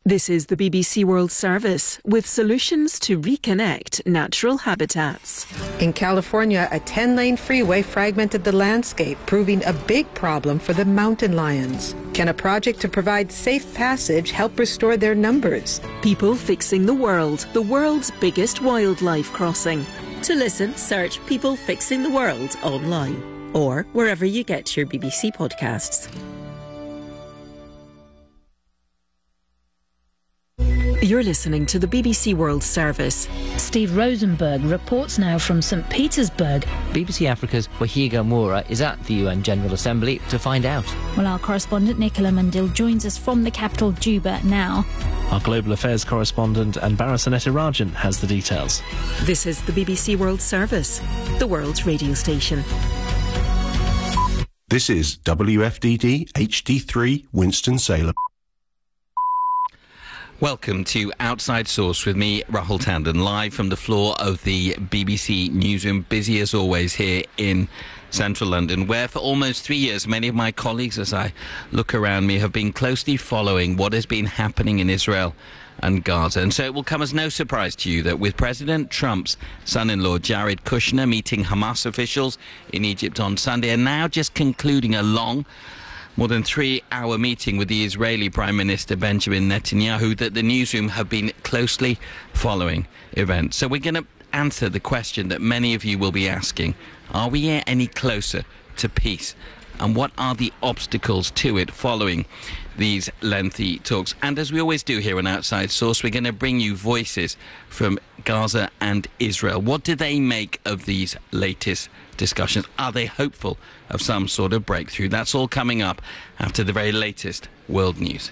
This is the BBC World Service with solutions to reconnect natural habitats. In California, a 10-lane freeway fragmented the landscape, proving a big problem for the mountain lions. Can a project to provide safe passage help restore their numbers? People Fixing the world's biggest wildlife crossing. To listen, search People Fixing the World online or wherever you get your BBC podcasts. You're listening to the BBC World Service. Steve Rosenberg reports now from St Petersburg. BBC Africa's Wahiga Moura is at the UN General Assembly to find out. Well, our correspondent Nicola Mandil joins us from the capital Juba now. Our global affairs correspondent Anbara Sanetirajan has the details. This is the BBC World Service, the world's radio station. This is WFDD HD3 Winston-Salem. Welcome to Outside Source with me, Rahul Tandon, live from the floor of the BBC newsroom, busy as always here in central London, where for almost 3 years many of my colleagues, as I look around me, have been closely following what has been happening in Israel and Gaza. And so it will come as no surprise to you that with President Trump's son-in-law Jared Kushner meeting Hamas officials in Egypt on Sunday and now just concluding a long, more than 3-hour meeting with the Israeli Prime Minister Benjamin Netanyahu, that the newsroom have been closely following events. So we're going to answer the question that many of you will be asking. Are we any closer to peace? And what are the obstacles to it following these lengthy talks? And as we always do here on Outside Source, we're going to bring you voices from Gaza and Israel. What do they make of these latest discussions? Are they hopeful of some sort of breakthrough? That's all coming up after the very latest world news.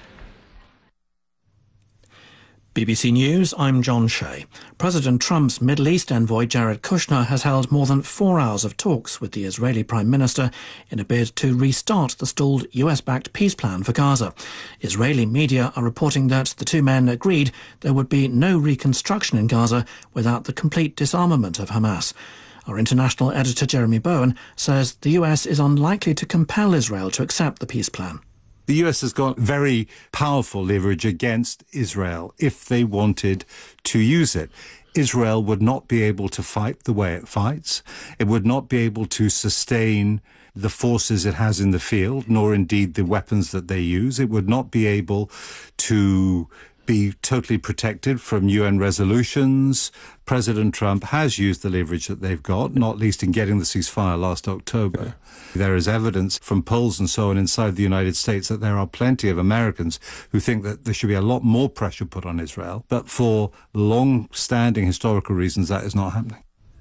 BBC News, I'm John Shea. President Trump's Middle East envoy Jared Kushner has held more than 4 hours of talks with the Israeli Prime Minister in a bid to restart the stalled US-backed peace plan for Gaza. Israeli media are reporting that the two men agreed there would be no reconstruction in Gaza without the complete disarmament of Hamas. Our international editor Jeremy Bowen says the US is unlikely to compel Israel to accept the peace plan. The US has got very powerful leverage against Israel if they wanted to use it. Israel would not be able to fight the way it fights. It would not be able to sustain the forces it has in the field, nor indeed the weapons that they use. It would not be able to be totally protected from UN resolutions. President Trump has used the leverage that they've got, not least in getting the ceasefire last October. There is evidence from polls and so on inside the United States that there are plenty of Americans who think that there should be a lot more pressure put on Israel. But for long-standing historical reasons, that is not happening.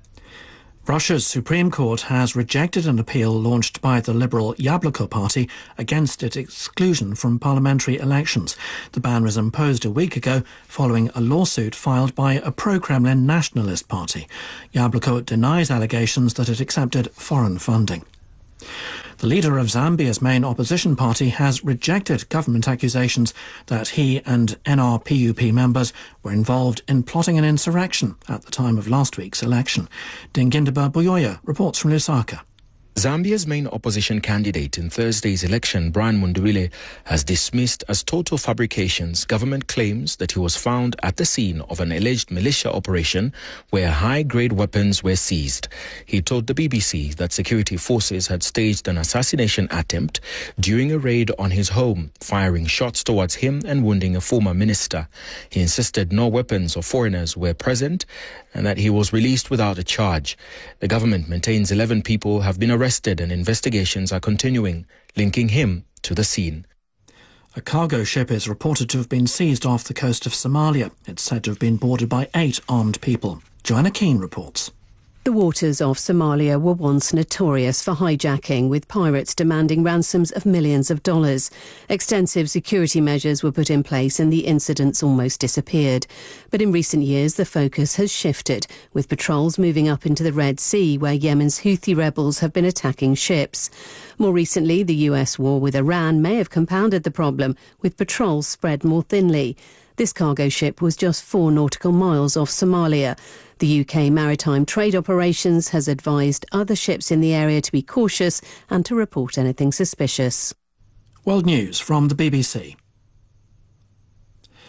Russia's Supreme Court has rejected an appeal launched by the Liberal Yabloko Party against its exclusion from parliamentary elections. The ban was imposed a week ago following a lawsuit filed by a pro-Kremlin nationalist party. Yabloko denies allegations that it accepted foreign funding. The leader of Zambia's main opposition party has rejected government accusations that he and NRPUP members were involved in plotting an insurrection at the time of last week's election. Dingindaba Buyoya reports from Lusaka. Zambia's main opposition candidate in Thursday's election, Brian Mundubile, has dismissed as total fabrications government claims that he was found at the scene of an alleged militia operation where high-grade weapons were seized. He told the BBC that security forces had staged an assassination attempt during a raid on his home, firing shots towards him and wounding a former minister. He insisted no weapons or foreigners were present and that he was released without a charge. The government maintains 11 people have been arrested and investigations are continuing, linking him to the scene. A cargo ship is reported to have been seized off the coast of Somalia. It's said to have been boarded by 8 armed people. Joanna Keane reports. The waters of Somalia were once notorious for hijacking, with pirates demanding ransoms of millions of dollars. Extensive security measures were put in place and the incidents almost disappeared. But in recent years, the focus has shifted, with patrols moving up into the Red Sea, where Yemen's Houthi rebels have been attacking ships. More recently, the US war with Iran may have compounded the problem, with patrols spread more thinly. This cargo ship was just 4 nautical miles off Somalia. The UK Maritime Trade Operations has advised other ships in the area to be cautious and to report anything suspicious. World News from the BBC.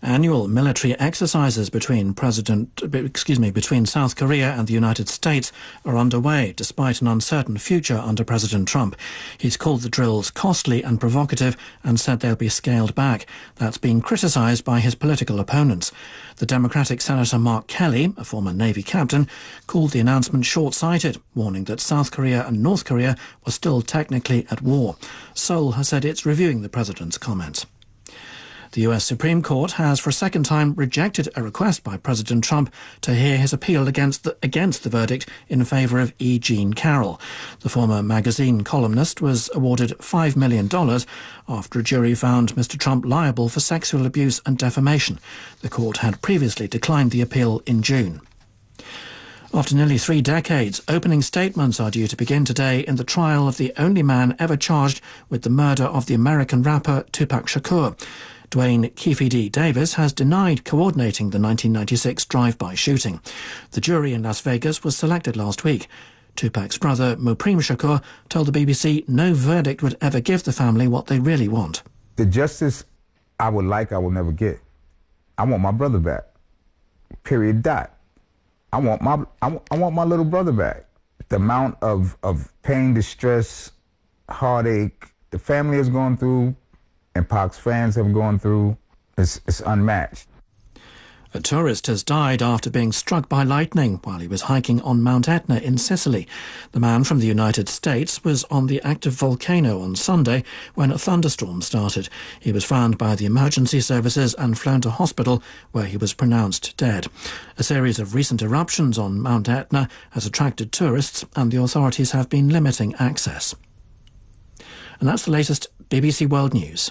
Annual military exercises between South Korea and the United States are underway, despite an uncertain future under President Trump. He's called the drills costly and provocative and said they'll be scaled back. That's been criticised by his political opponents. The Democratic Senator Mark Kelly, a former Navy captain, called the announcement short-sighted, warning that South Korea and North Korea were still technically at war. Seoul has said it's reviewing the president's comments. The US Supreme Court has for a second time rejected a request by President Trump to hear his appeal against the verdict in favour of E. Jean Carroll. The former magazine columnist was awarded $5 million after a jury found Mr. Trump liable for sexual abuse and defamation. The court had previously declined the appeal in June. After nearly 3 decades, opening statements are due to begin today in the trial of the only man ever charged with the murder of the American rapper Tupac Shakur. Dwayne Keefe D. Davis has denied coordinating the 1996 drive-by shooting. The jury in Las Vegas was selected last week. Tupac's brother, Muprem Shakur, told the BBC no verdict would ever give the family what they really want. The justice I would like, I will never get. I want my brother back. Period. Dot. I want my little brother back. The amount of pain, distress, heartache the family has gone through and Pac's fans have gone through is unmatched. A tourist has died after being struck by lightning while he was hiking on Mount Etna in Sicily. The man from the United States was on the active volcano on Sunday when a thunderstorm started. He was found by the emergency services and flown to hospital where he was pronounced dead. A series of recent eruptions on Mount Etna has attracted tourists and the authorities have been limiting access. And that's the latest BBC World News.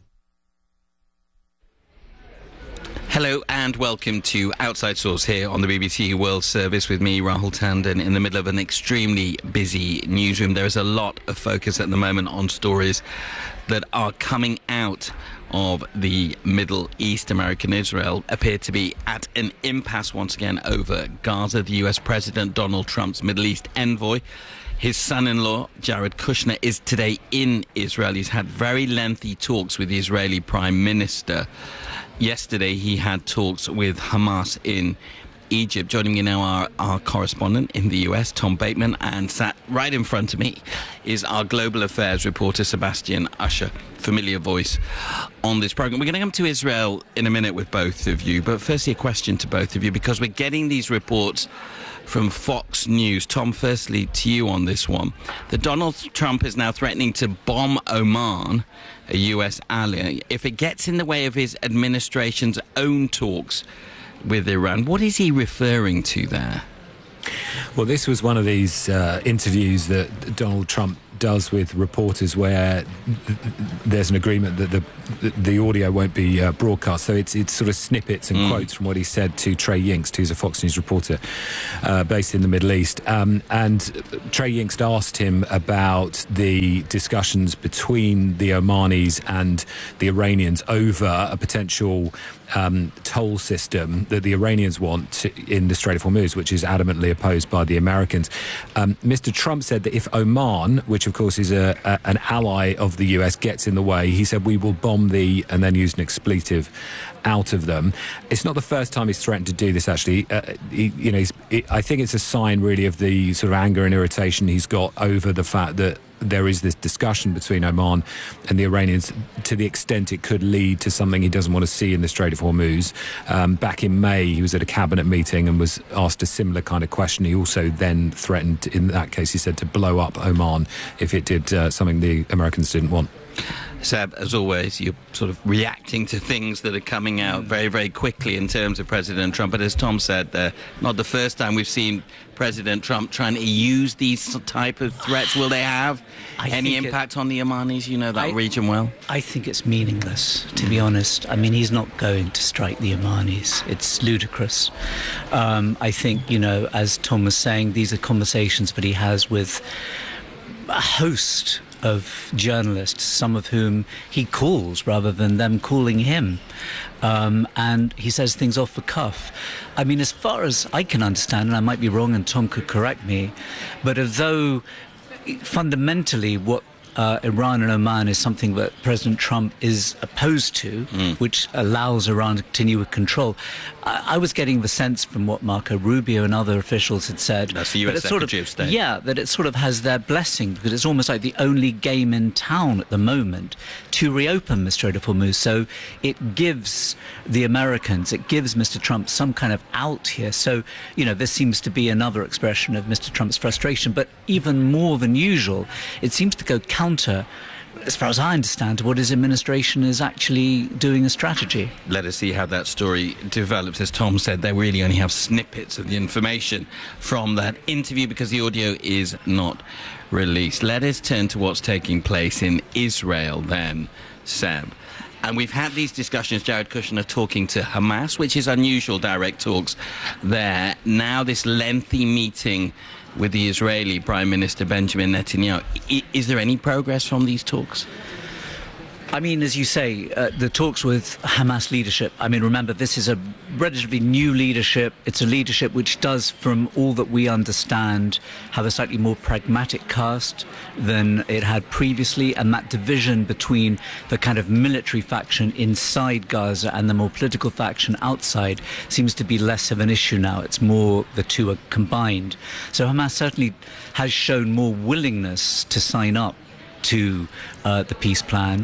Hello and welcome to Outside Source here on the BBC World Service with me, Rahul Tandon, in the middle of an extremely busy newsroom. There is a lot of focus at the moment on stories that are coming out of the Middle East. America and Israel appear to be at an impasse once again over Gaza. The US President Donald Trump's Middle East envoy, his son-in-law, Jared Kushner, is today in Israel. He's had very lengthy talks with the Israeli Prime Minister. Yesterday, he had talks with Hamas in Egypt. Joining me now, our correspondent in the US, Tom Bateman, and sat right in front of me is our global affairs reporter, Sebastian Usher, familiar voice on this programme. We're going to come to Israel in a minute with both of you, but firstly, a question to both of you, because we're getting these reports from Fox News. Tom, firstly to you on this one. That Donald Trump is now threatening to bomb Oman, a US ally, if it gets in the way of his administration's own talks with Iran. What is he referring to there? Well, this was one of these interviews that Donald Trump does with reporters where there's an agreement that the audio won't be broadcast. So it's sort of snippets and quotes from what he said to Trey Yingst, who's a Fox News reporter based in the Middle East. And Trey Yingst asked him about the discussions between the Omanis and the Iranians over a potential toll system that the Iranians want in the Strait of Hormuz, which is adamantly opposed by the Americans. Mr. Trump said that if Oman, which of course is an ally of the US, gets in the way, he said we will bomb and then used an expletive out of them. It's not the first time he's threatened to do this, actually. I think it's a sign really of the sort of anger and irritation he's got over the fact that there is this discussion between Oman and the Iranians to the extent it could lead to something he doesn't want to see in the Strait of Hormuz. Back in May, he was at a cabinet meeting and was asked a similar kind of question. He also then threatened, in that case, he said, to blow up Oman if it did something the Americans didn't want. Seb, as always, you're sort of reacting to things that are coming out very, very quickly in terms of President Trump. But as Tom said, not the first time we've seen President Trump trying to use these type of threats. Will they have any impact on the Omanis? You know that region well. I think it's meaningless, to be honest. I mean, he's not going to strike the Omanis. It's ludicrous. I think, as Tom was saying, these are conversations that he has with a host of journalists, some of whom he calls rather than them calling him. And he says things off the cuff. I mean, as far as I can understand, and I might be wrong and Tom could correct me, but although fundamentally what Iran and Oman is something that President Trump is opposed to, which allows Iran to continue with control. I was getting the sense from what Marco Rubio and other officials had said. That's the US Secretary of State. Yeah, that it sort of has their blessing, because it's almost like the only game in town at the moment to reopen the Strait of Hormuz. So it gives the Americans, it gives Mr. Trump some kind of out here. So, this seems to be another expression of Mr. Trump's frustration. But even more than usual, it seems to go counter, as far as I understand, to what his administration is actually doing as strategy. Let us see how that story develops. As Tom said, they really only have snippets of the information from that interview because the audio is not released. Let us turn to what's taking place in Israel then, Seb. And we've had these discussions, Jared Kushner talking to Hamas, which is unusual, direct talks there. Now this lengthy meeting with the Israeli Prime Minister Benjamin Netanyahu. Is there any progress from these talks? I mean, as you say, the talks with Hamas leadership, remember, this is a relatively new leadership. It's a leadership which does, from all that we understand, have a slightly more pragmatic cast than it had previously. And that division between the kind of military faction inside Gaza and the more political faction outside seems to be less of an issue now. It's more the two are combined. So Hamas certainly has shown more willingness to sign up to the peace plan.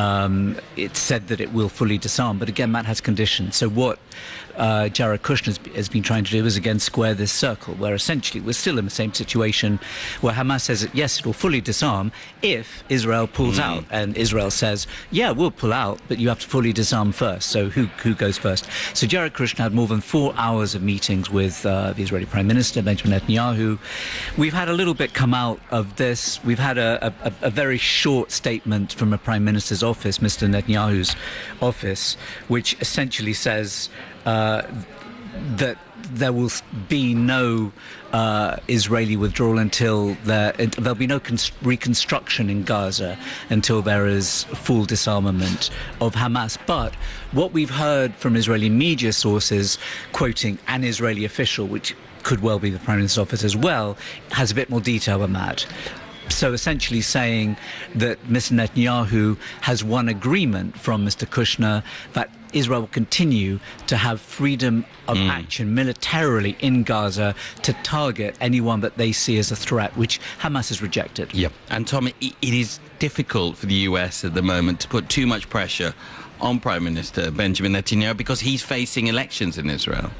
It's said that it will fully disarm, but again, that has conditions. So what Jared Kushner has been trying to do is again square this circle, where essentially we're still in the same situation where Hamas says that yes, it will fully disarm if Israel pulls out, and Israel says, yeah, we'll pull out, but you have to fully disarm first. So who goes first? So Jared Kushner had more than 4 hours of meetings with the Israeli Prime Minister Benjamin Netanyahu. We've had a little bit come out of this. We've had a very short statement from a Prime Minister's office, Mr. Netanyahu's office, which essentially says that there will be no Israeli withdrawal until there'll be no reconstruction in Gaza until there is full disarmament of Hamas. But what we've heard from Israeli media sources, quoting an Israeli official, which could well be the Prime Minister's office as well, has a bit more detail than that. So essentially saying that Mr. Netanyahu has one agreement from Mr. Kushner that Israel will continue to have freedom of action militarily in Gaza to target anyone that they see as a threat, which Hamas has rejected. Yep. And Tom, it is difficult for the US at the moment to put too much pressure on Prime Minister Benjamin Netanyahu because he's facing elections in Israel.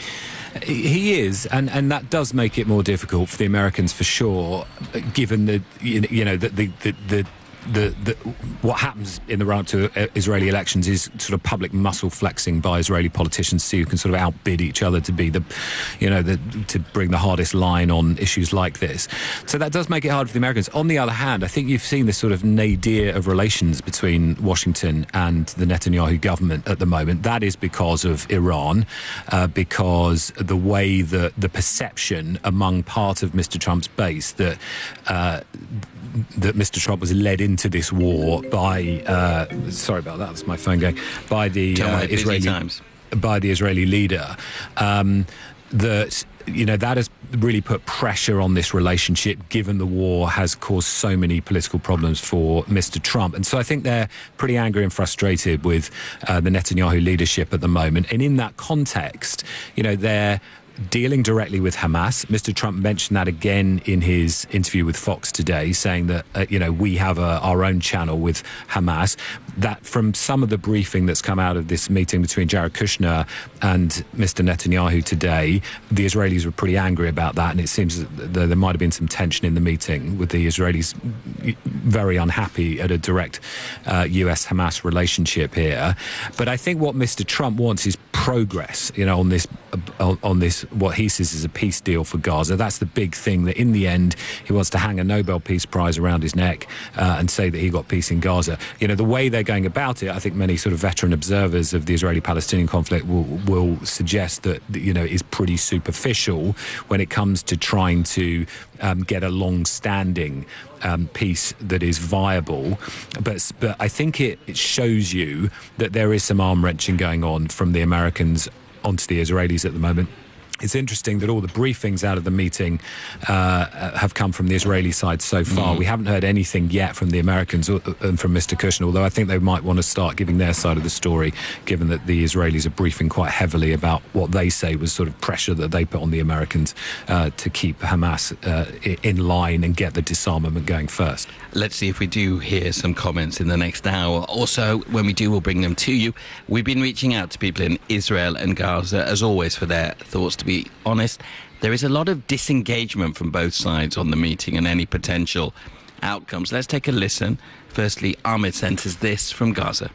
He is, and that does make it more difficult for the Americans for sure, given the what happens in the run-up to Israeli elections is sort of public muscle flexing by Israeli politicians who can sort of outbid each other to be to bring the hardest line on issues like this. So that does make it hard for the Americans. On the other hand, I think you've seen this sort of nadir of relations between Washington and the Netanyahu government at the moment. That is because of Iran, because the way that the perception among part of Mr. Trump's base that Mr. Trump was led into this war by sorry about that, that's my phone going, by the Israeli leader, that that has really put pressure on this relationship, given the war has caused so many political problems for Mr. Trump. And so I think they're pretty angry and frustrated with the Netanyahu leadership at the moment. And in that context, they're dealing directly with Hamas. Mr. Trump mentioned that again in his interview with Fox today, saying that, we have our own channel with Hamas. That from some of the briefing that's come out of this meeting between Jared Kushner and Mr. Netanyahu today, the Israelis were pretty angry about that, and it seems that there might have been some tension in the meeting with the Israelis very unhappy at a direct US-Hamas relationship here. But I think what Mr. Trump wants is progress, on this what he says is a peace deal for Gaza. That's the big thing, that in the end he wants to hang a Nobel Peace Prize around his neck and say that he got peace in Gaza. The way they're going about it, I think many sort of veteran observers of the Israeli-Palestinian conflict will suggest that is pretty superficial when it comes to trying to get a long-standing peace that is viable. But I think it shows you that there is some arm-wrenching going on from the Americans onto the Israelis at the moment. It's interesting that all the briefings out of the meeting have come from the Israeli side so far. We haven't heard anything yet from the Americans and from Mr. Kushner, although I think they might want to start giving their side of the story, given that the Israelis are briefing quite heavily about what they say was sort of pressure that they put on the Americans to keep Hamas in line and get the disarmament going first. Let's see if we do hear some comments in the next hour. Also, when we do, we'll bring them to you. We've been reaching out to people in Israel and Gaza, as always, for their thoughts. To be honest, there is a lot of disengagement from both sides on the meeting and any potential outcomes. Let's take a listen. Firstly, Ahmed sent us this from Gaza.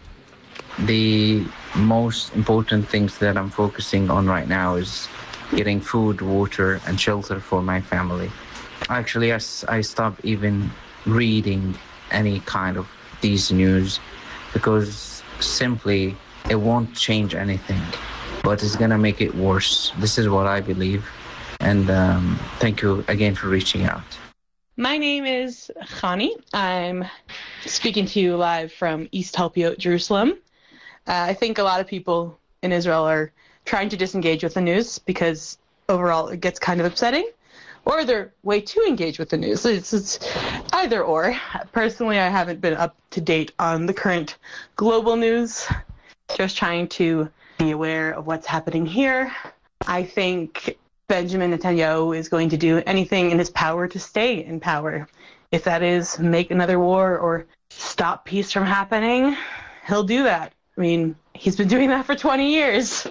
The most important things that I'm focusing on right now is getting food, water, and shelter for my family. Actually, I stopped even reading any kind of these news because simply it won't change anything, but it's gonna make it worse. This is what I believe, and thank you again for reaching out. My name is Khani. I'm speaking to you live from East Helpiot, Jerusalem. I think a lot of people in Israel are trying to disengage with the news because overall it gets kind of upsetting, or they're way too engaged with the news. It's either or. Personally, I haven't been up to date on the current global news, just trying to be aware of what's happening here. I think Benjamin Netanyahu is going to do anything in his power to stay in power. If that is make another war or stop peace from happening, he'll do that. I mean, he's been doing that for 20 years.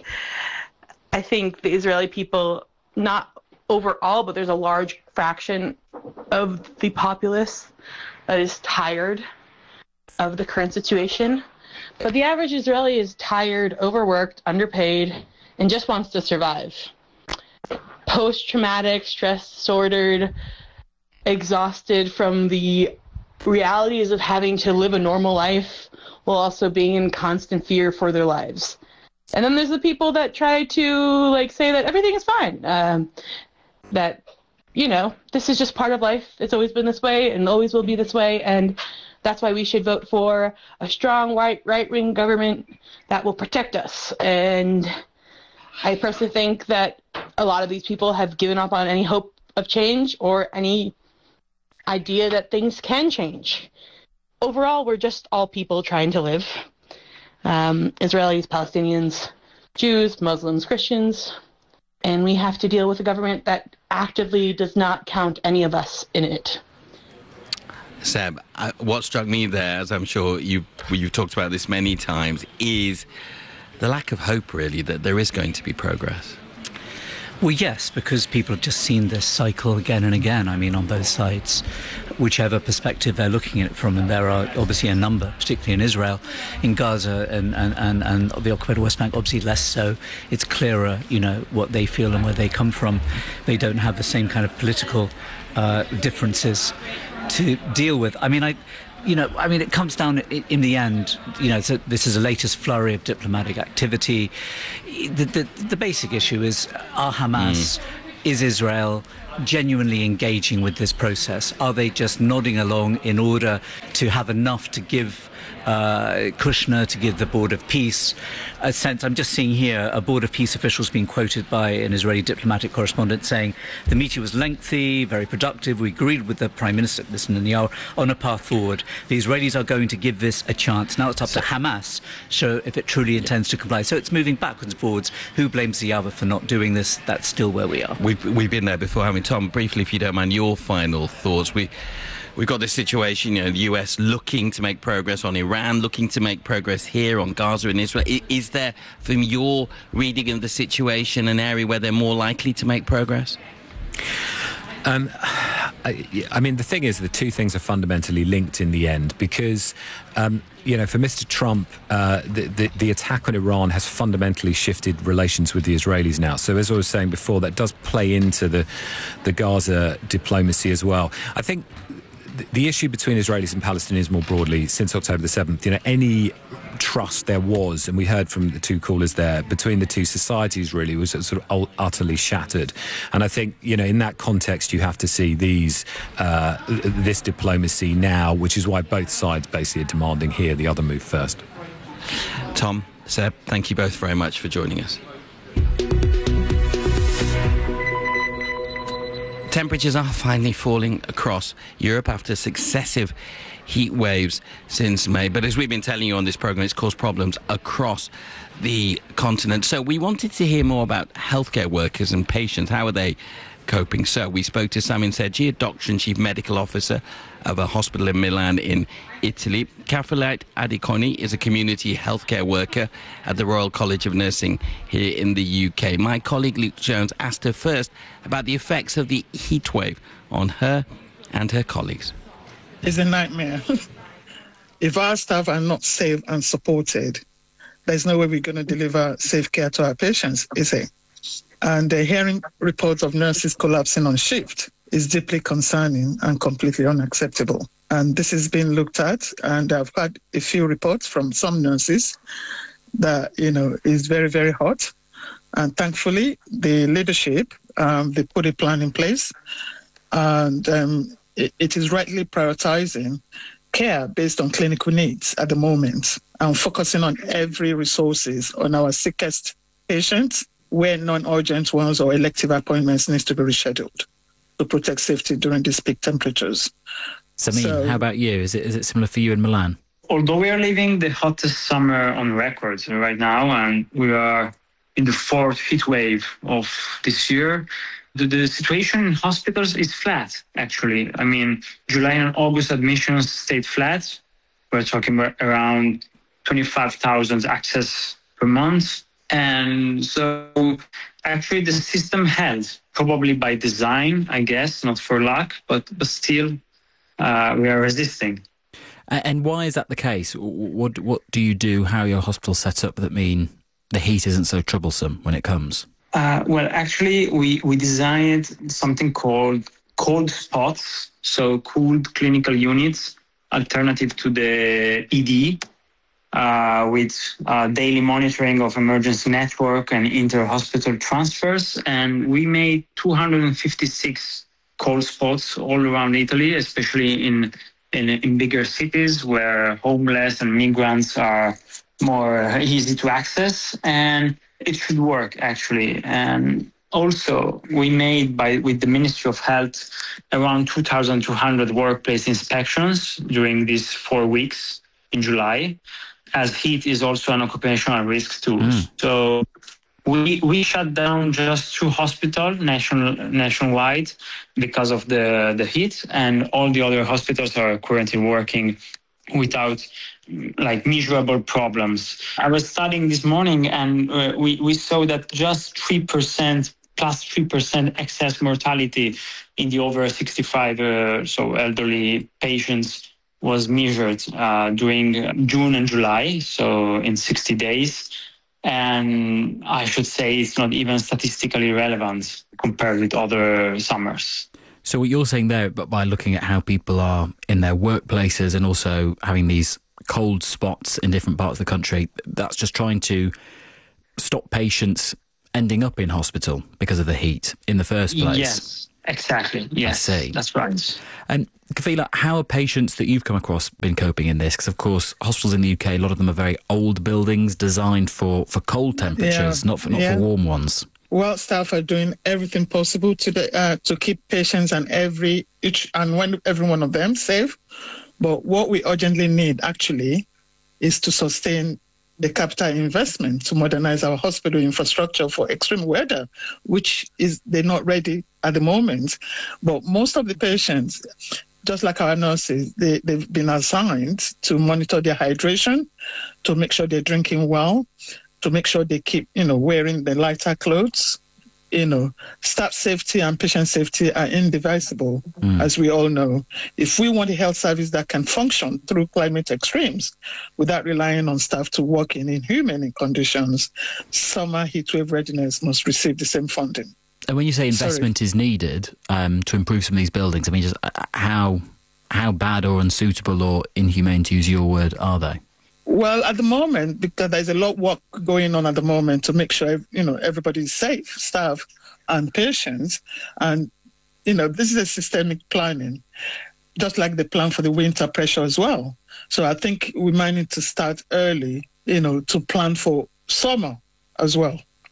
I think the Israeli people, not overall, but there's a large fraction of the populace that is tired of the current situation. But the average Israeli is tired, overworked, underpaid, and just wants to survive. Post-traumatic, stress-disordered, exhausted from the realities of having to live a normal life while also being in constant fear for their lives. And then there's the people that try to say that everything is fine. That, this is just part of life. It's always been this way and always will be this way. And that's why we should vote for a strong right-wing government that will protect us. And I personally think that a lot of these people have given up on any hope of change or any idea that things can change. Overall, we're just all people trying to live. Israelis, Palestinians, Jews, Muslims, Christians. And we have to deal with a government that actively does not count any of us in it. Seb, what struck me there, as I'm sure you've talked about this many times, is the lack of hope, really, that there is going to be progress. Well, yes, because people have just seen this cycle again and again, on both sides, whichever perspective they're looking at it from. And there are obviously a number, particularly in Israel, in Gaza and the occupied West Bank, obviously less so. It's clearer, what they feel and where they come from. They don't have the same kind of political differences to deal with. It comes down in the end, so this is the latest flurry of diplomatic activity. The basic issue is, are Hamas, is Israel genuinely engaging with this process? Are they just nodding along in order to have enough to give Kushner, to give the Board of Peace a sense? I'm just seeing here a Board of Peace officials being quoted by an Israeli diplomatic correspondent saying the meeting was lengthy, very productive. We agreed with the Prime Minister Netanyahu on a path forward. The Israelis are going to give this a chance. Now it's up to Hamas, so if it truly intends to comply. So it's moving backwards and forwards. Who blames the other for not doing this? That's still where we are. We've been there before, haven't we? Tom, briefly, if you don't mind, your final thoughts. We've got this situation, the US looking to make progress on Iran, looking to make progress here on Gaza and Israel. Is there, from your reading of the situation, an area where they're more likely to make progress? The thing is, the two things are fundamentally linked in the end because, for Mr. Trump, the attack on Iran has fundamentally shifted relations with the Israelis now. So as I was saying before, that does play into the Gaza diplomacy as well. I think the issue between Israelis and Palestinians more broadly since October the 7th, any trust there was, and we heard from the two callers there, between the two societies really was sort of utterly shattered. And I think, in that context, you have to see this diplomacy now, which is why both sides basically are demanding here the other move first. Tom, Seb, thank you both very much for joining us. Temperatures are finally falling across Europe after successive heat waves since May. But as we've been telling you on this programme, it's caused problems across the continent. So we wanted to hear more about healthcare workers and patients. How are they coping? So we spoke to Samin Sergi, a doctor and chief medical officer of a hospital in Milan in Italy. Kafilat Adikoni is a community healthcare worker at the Royal College of Nursing here in the UK. My colleague Luke Jones asked her first about the effects of the heat wave on her and her colleagues. It's a nightmare. If our staff are not safe and supported, there's no way we're going to deliver safe care to our patients, is it? And hearing reports of nurses collapsing on shift is deeply concerning and completely unacceptable. And this has been looked at, and I've had a few reports from some nurses that, is very, very hot. And thankfully, the leadership, they put a plan in place, and it is rightly prioritizing care based on clinical needs at the moment and focusing on every resources on our sickest patients where non-urgent ones or elective appointments needs to be rescheduled to protect safety during these peak temperatures. Samin, how about you? Is it similar for you in Milan? Although we are living the hottest summer on record right now, and we are in the fourth heat wave of this year, the situation in hospitals is flat, actually. I mean, July and August admissions stayed flat. We're talking about around 25,000 access per month. And so actually the system held, probably by design, I guess, not for luck, but still we are resisting. And why is that the case? What do you do? How are your hospitals set up that mean the heat isn't so troublesome when it comes? Well, actually, we designed something called cold spots, so cooled clinical units, alternative to the ED, with daily monitoring of emergency network and inter-hospital transfers. And we made 256 cold spots all around Italy, especially in bigger cities where homeless and migrants are more easy to access. And it should work, actually. And also, we made, with the Ministry of Health, around 2,200 workplace inspections during these 4 weeks in July, as heat is also an occupational risk too. So we shut down just 2 hospitals nationwide because of the heat, and all the other hospitals are currently working without measurable problems. I was studying this morning, and we saw that just 3%, plus 3% excess mortality in the over 65, so elderly patients, was measured during June and July, so in 60 days. And I should say it's not even statistically relevant compared with other summers. So what you're saying there, but by looking at how people are in their workplaces and also having these cold spots in different parts of the country, that's just trying to stop patients ending up in hospital because of the heat in the first place. Yes, exactly. Yes, I see. That's right. And Kafila, how are patients that you've come across been coping in this? Because, of course, hospitals in the UK, a lot of them are very old buildings designed for cold temperatures, not for warm ones. Well, staff are doing everything possible to keep patients and every one of them safe. But what we urgently need, actually, is to sustain the capital investment to modernize our hospital infrastructure for extreme weather, which they're not ready at the moment. But most of the patients, just like our nurses, they've been assigned to monitor their hydration, to make sure they're drinking well, to make sure they keep, wearing the lighter clothes. Staff safety and patient safety are indivisible, as we all know. If we want a health service that can function through climate extremes without relying on staff to work in inhumane conditions, summer heatwave readiness must receive the same funding. And when you say investment is needed to improve some of these buildings, I mean, just how bad or unsuitable or inhumane, to use your word, are they? Well, at the moment, because there's a lot of work going on at the moment to make sure, everybody's safe, staff and patients. And, this is a systemic planning, just like the plan for the winter pressure as well. So I think we might need to start early, to plan for summer as well.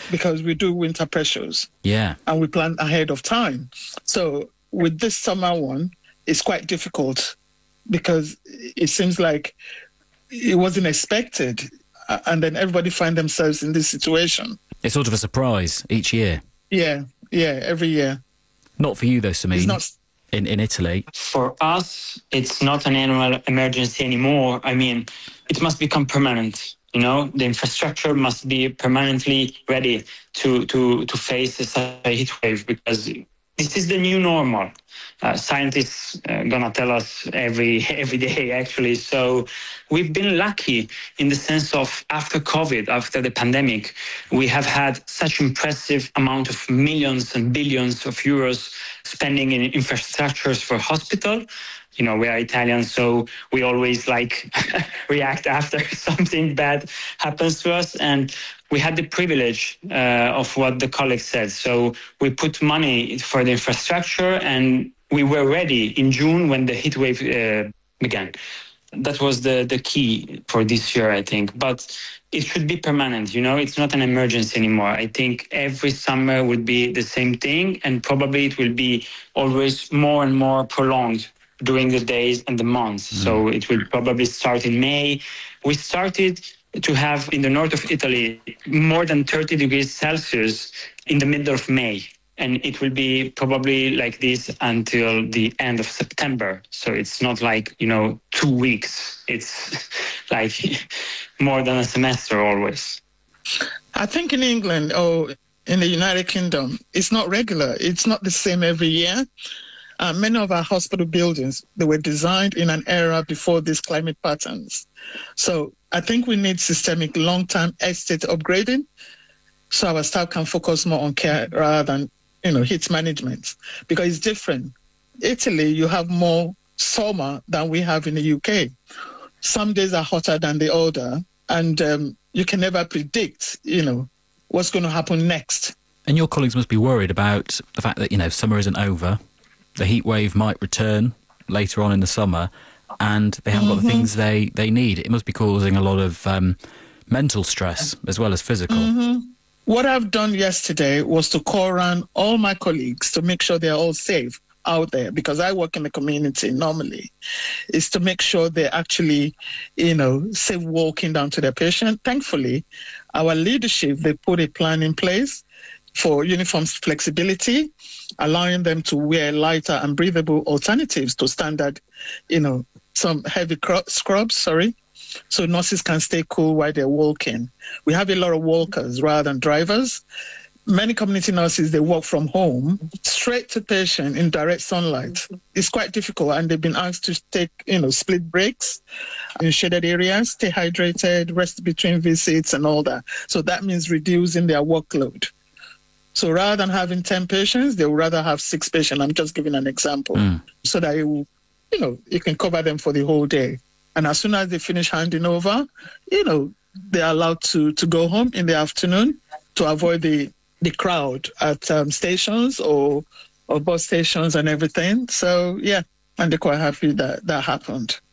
because we do winter pressures. Yeah. And we plan ahead of time. So with this summer one, it's quite difficult because it seems like it wasn't expected. And then everybody find themselves in this situation. It's sort of a surprise each year. Yeah, every year. Not for you, though, Samin. It's not... in Italy. For us, it's not an annual emergency anymore. I mean, it must become permanent. You know, the infrastructure must be permanently ready to face a heat wave, because this is the new normal. Scientists gonna tell us every day, actually. So we've been lucky in the sense of after COVID, after the pandemic, we have had such impressive amount of millions and billions of euros spending in infrastructures for hospital. You know, we are Italian, so we always react after something bad happens to us. And we had the privilege of what the colleague said. So we put money for the infrastructure, and we were ready in June when the heat wave began. That was the key for this year, I think. But it should be permanent, you know, it's not an emergency anymore. I think every summer would be the same thing, and probably it will be always more and more prolonged during the days and the months. So it will probably start in May. We started to have in the north of Italy more than 30 degrees Celsius in the middle of May. And it will be probably like this until the end of September. So it's not 2 weeks. It's like more than a semester always. I think in England or in the United Kingdom, it's not regular. It's not the same every year. Many of our hospital buildings, they were designed in an era before these climate patterns. So I think we need systemic long-term estate upgrading so our staff can focus more on care rather than, heat management, because it's different. Italy, you have more summer than we have in the UK. Some days are hotter than the other, and you can never predict, what's going to happen next. And your colleagues must be worried about the fact that, summer isn't over. The heat wave might return later on in the summer, and they haven't got the things they need. It must be causing a lot of mental stress as well as physical. What I've done yesterday was to call around all my colleagues to make sure they're all safe out there, because I work in the community normally, is to make sure they're actually, safe walking down to their patient. Thankfully, our leadership, they put a plan in place for uniform flexibility, allowing them to wear lighter and breathable alternatives to standard, some heavy scrubs, so nurses can stay cool while they're walking. We have a lot of walkers rather than drivers. Many community nurses, they work from home, straight to patient in direct sunlight. It's quite difficult, and they've been asked to take, split breaks in shaded areas, stay hydrated, rest between visits and all that. So that means reducing their workload. So rather than having 10 patients, they would rather have 6 patients. I'm just giving an example, so that you can cover them for the whole day. And as soon as they finish handing over, they're allowed to go home in the afternoon to avoid the crowd at stations or bus stations and everything. So, yeah, and they're quite happy that happened.